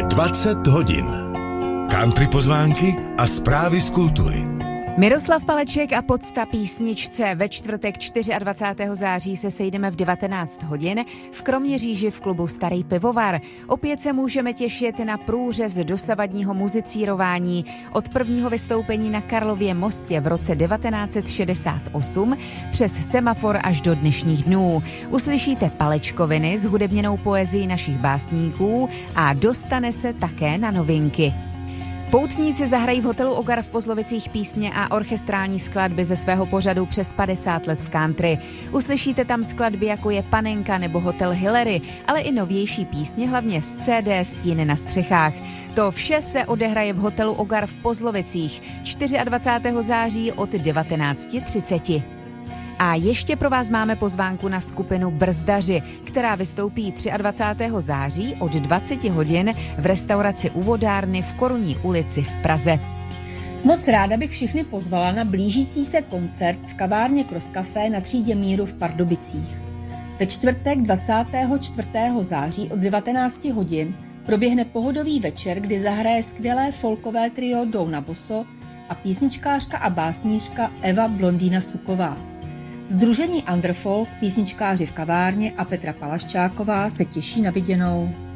20 hodin. Country pozvánky a zprávy z kultury. Miroslav Paleček a Podsta písničce. Ve čtvrtek 24. září se sejdeme v 19 hodin v Kroměříži v klubu Starý pivovar. Opět se můžeme těšit na průřez dosavadního muzicírování od prvního vystoupení na Karlově mostě v roce 1968 přes semafor až do dnešních dnů. Uslyšíte palečkoviny s hudebněnou poezií našich básníků a dostane se také na novinky. Poutníci zahrají v hotelu Ogar v Pozlovicích písně a orchestrální skladby ze svého pořadu přes 50 let v country. Uslyšíte tam skladby jako je Panenka nebo Hotel Hillary, ale i novější písně, hlavně z CD Stíny na střechách. To vše se odehraje v hotelu Ogar v Pozlovicích 24. září od 19:30. A ještě pro vás máme pozvánku na skupinu Brzdaři, která vystoupí 23. září od 20 hodin v restauraci U vodárny v Korunní ulici v Praze. Moc ráda bych všechny pozvala na blížící se koncert v kavárně Cross Café na Třídě Míru v Pardubicích. Ve čtvrtek 24. září od 19 hodin proběhne pohodový večer, kdy zahraje skvělé folkové trio Douna Boso a písničkářka a básnířka Eva Blondýna Suková. Sdružení Underfolk, písničkáři v kavárně a Petra Palaščáková se těší na viděnou.